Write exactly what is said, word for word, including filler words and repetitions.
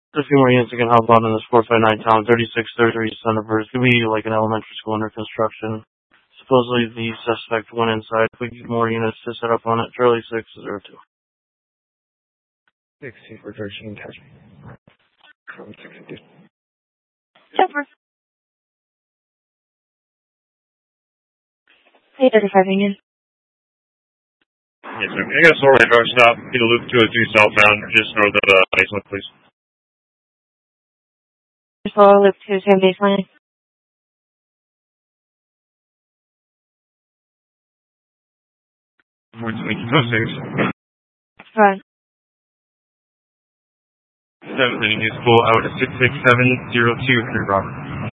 A few more units that can help out in this four five nine town, thirty-six thirty-three Thunderbird. It's going to be like an elementary school under construction. Supposedly the suspect went inside. If we get more units to set up on it, Charlie six zero two. six two for thirteen, touch me. From six two. Jennifer. Hey, thirty-five Union. Yes, sir. I got a slow radar stop. Get a loop two oh two southbound, just north of uh, Iceland, please. Slow loop two, same baseline. More twenty six. Right. seven, news pool out at six six seven zero two three, Robert.